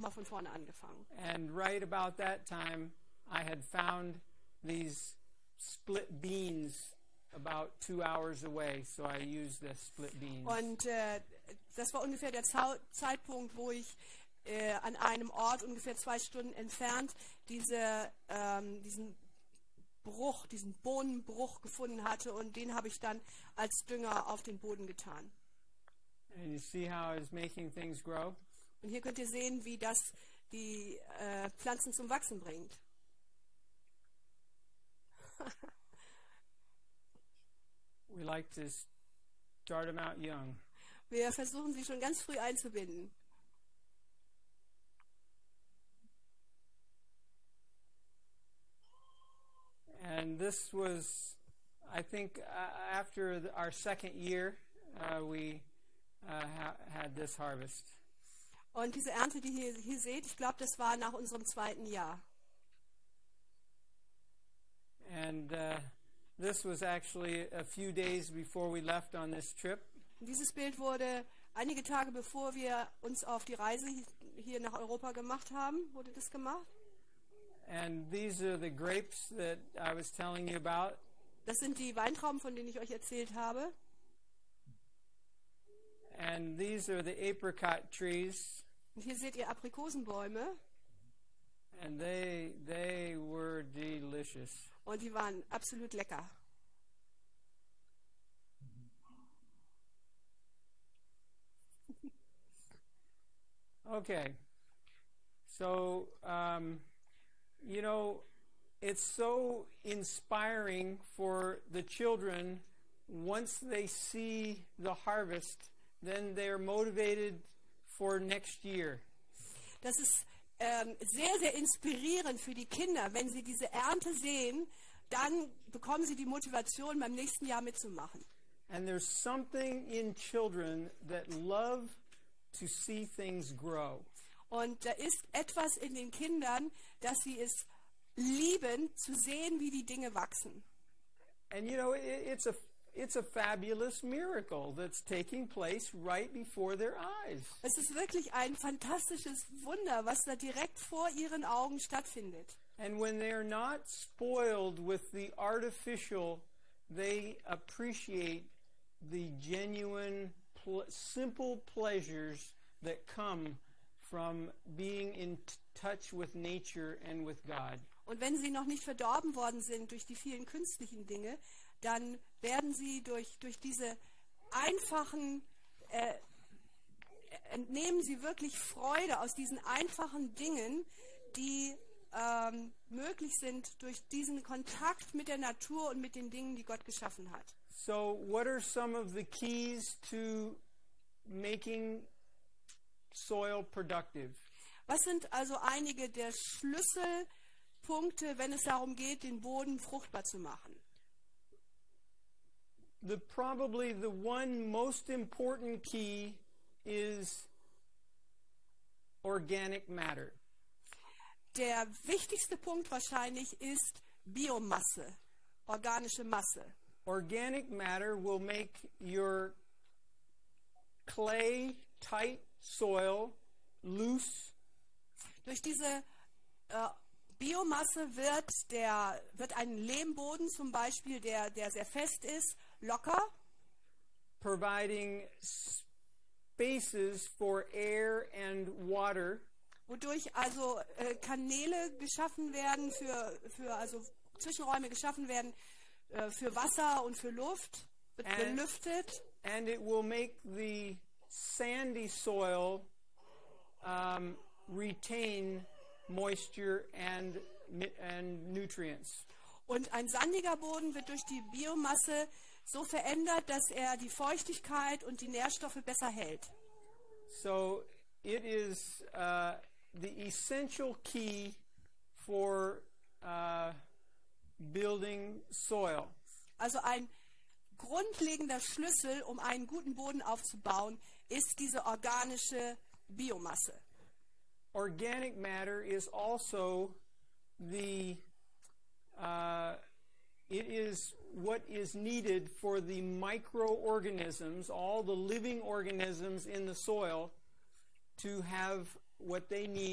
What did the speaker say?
nochmal von vorne angefangen. And right about that time, I had found these split beans about 2 hours away, so I used the split beans. Und das war ungefähr der Zeitpunkt, wo ich an einem Ort ungefähr 2 Stunden entfernt diesen Bohnenbruch gefunden hatte, und den habe ich dann als Dünger auf den Boden getan. And you see how it's making things grow? Und hier könnt ihr sehen, wie das die Pflanzen zum Wachsen bringt. We like to start them out young. Wir versuchen sie schon ganz früh einzubinden. And this was, I think, after our second year, we had this harvest. Und diese Ernte, die ihr hier seht, ich glaube, das war nach unserem 2. Jahr. And this was actually a few days before we left on this trip. Und dieses Bild wurde einige Tage bevor wir uns auf die Reise hier nach Europa gemacht haben, wurde das gemacht. And these are the grapes that I was telling you about. Das sind die Weintrauben, von denen ich euch erzählt habe. And these are the apricot trees. Und hier seht ihr Aprikosenbäume. And they were delicious. Und die waren absolut lecker. Okay. So, you know, it's so inspiring for the children. Once they see the harvest, then they're motivated for next year. Das ist sehr, sehr inspirierend für die Kinder. Wenn sie diese Ernte sehen, dann bekommen sie die Motivation, beim nächsten Jahr mitzumachen. And there's something in children that love to see things grow. Und da ist etwas in den Kindern, dass sie es lieben, zu sehen, wie die Dinge wachsen. And you know, it's a fabulous miracle that's taking place right before their eyes. Es ist wirklich ein fantastisches Wunder, was da direkt vor ihren Augen stattfindet. And when they're not spoiled with the artificial, they appreciate the genuine, simple pleasures that come from being in touch with nature and with God. Und wenn sie noch nicht verdorben worden sind durch die vielen künstlichen Dinge, dann werden sie durch diese einfachen, entnehmen sie wirklich Freude aus diesen einfachen Dingen, die möglich sind durch diesen Kontakt mit der Natur und mit den Dingen, die Gott geschaffen hat. So, what are some of the keys to making soil productive? Was sind also einige der Schlüsselpunkte, wenn es darum geht, den Boden fruchtbar zu machen? Probably the one most important key is organic matter. Der wichtigste Punkt wahrscheinlich ist Biomasse, organische Masse. Organic matter will make your clay, tight soil loose. Durch diese Biomasse wird ein Lehmboden zum Beispiel, der sehr fest ist, locker. Providing spaces for air and water. Wodurch also Kanäle geschaffen werden, also Zwischenräume geschaffen werden für Wasser und für Luft, wird belüftet. And it will make the sandy soil retain moisture and nutrients. Und ein sandiger Boden wird durch die Biomasse so verändert, dass er die Feuchtigkeit und die Nährstoffe besser hält. So it is the essential key for building soil. Also ein grundlegender Schlüssel, um einen guten Boden aufzubauen, ist diese organische Biomasse. Organic matter is also it is what is needed for the microorganisms, all the living organisms in the soil, to have what they need